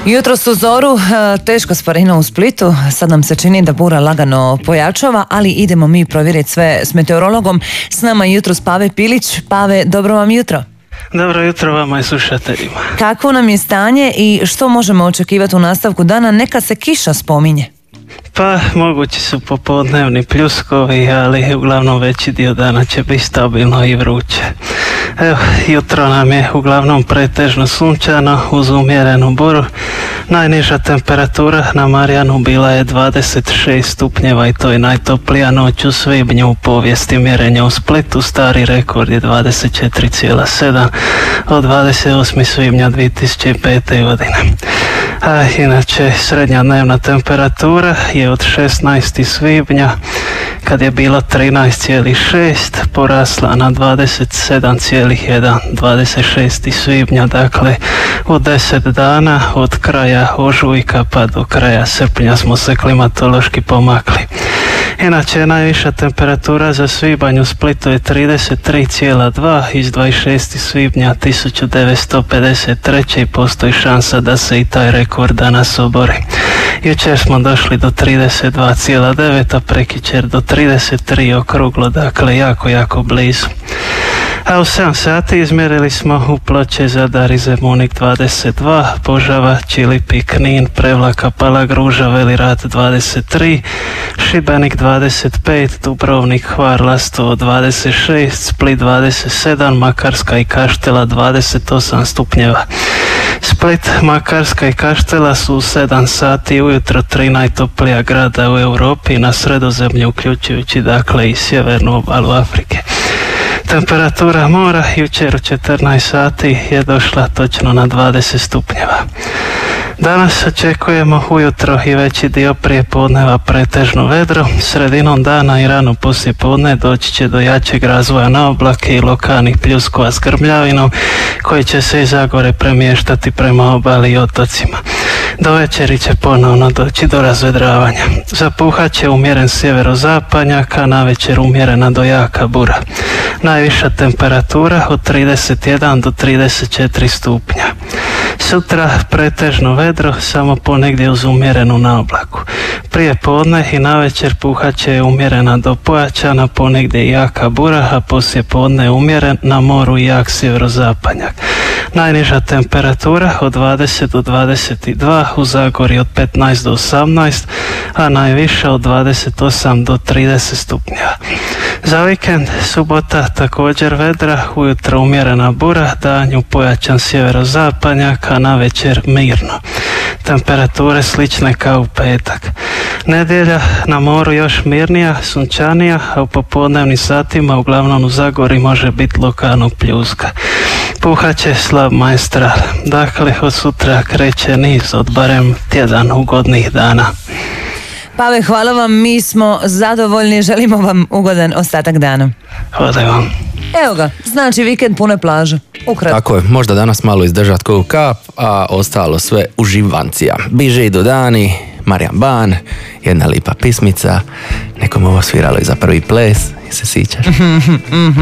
Jutros u zoru, teško sparina u Splitu, sad nam se čini da bura lagano pojačava, ali idemo mi provjeriti sve s meteorologom. S nama je jutros Pave Pilić. Pave, dobro vam jutro. Dobro jutro vama i slušateljima. Kako nam je stanje i što možemo očekivati u nastavku dana? Neka se kiša spominje. Pa mogući su popodnevni pljuskovi, ali uglavnom veći dio dana će biti stabilno i vruće. Evo, jutro nam je uglavnom pretežno sunčano uz umjerenu buru. Najniža temperatura na Marijanu bila je 26 stupnjeva i to je najtoplija noć u svibnju u povijesti mjerenja u Splitu. Stari rekord je 24,7 od 28. svibnja 2005. godine. A inače, srednja dnevna temperatura je od 16. svibnja, kad je bilo 13,6, porasla na 27,1 26. svibnja, dakle u 10 dana od kraja ožujka pa do kraja srpnja smo se klimatološki pomakli. Inače, najviša temperatura za svibanj u Splitu je 33,2 iz 26. svibnja 1953. i postoji šansa da se i taj rekord danas obori. Jučer smo došli do 32,9, a prekjučer do 33 okruglo, dakle jako blizu. A u 7 sati izmjerili smo u Ploče, Zadar i Zemunik 22, Požava, Čilipi, Knin, Prevlaka, Palagruža, Veli Rat 23, Šibenik 25, Dubrovnik, Hvar, Lastovo 26, Split 27, Makarska i Kaštela 28 stupnjeva. Split, Makarska i Kaštela su u 7 sati ujutro 3 najtoplija grada u Europi na Sredozemlju, uključujući dakle i sjevernu obalu Afrike. Temperatura mora jučer u 14 sati je došla točno na 20 stupnjeva. Danas očekujemo ujutro i veći dio prijepodneva pretežno vedro. Sredinom dana i rano poslijepodne doći će do jačeg razvoja na oblake i lokalnih pljuskova s grmljavinom koji će se iz Zagore premještati prema obali i otocima. Do večeri će ponovno doći do razvedravanja. Zapuhat će umjeren sjeverozapadnjak, a navečer umjerena do jaka bura. Najviša temperatura od 31 do 34 stupnja. Sutra pretežno vedro, samo ponegdje uz umjerenu na oblaku. Prije podne i navečer puhat će umjerena do pojačana, ponegdje jaka bura, a poslije podne umjeren, na moru jak sjeverozapadnjak. Najniža temperatura od 20 do 22, u Zagori od 15 do 18, a najviša od 28 do 30 stupnjeva. Za vikend subota također vedra, ujutro umjerena bura, danju pojačan sjeverozapadnjak, a navečer mirno. Temperature slične kao u petak. Nedjelja na moru još mirnija, sunčanija, a u popodnevnim satima uglavnom u Zagori može biti lokalnog pljuska. Puhat će slab maestral. Dakle, od sutra kreće niz od barem tjedan ugodnih dana. Pave, hvala vam, mi smo zadovoljni, želimo vam ugodan ostatak dana. Hvala vam. Evo ga, znači vikend pune plaže. Ukratko. Tako je, možda danas malo izdržat koju kap, a ostalo sve uživancija. Biže idu dani, Marijan Ban, jedna lipa pismica, nekom ovo sviralo i za prvi ples, se sjećaš?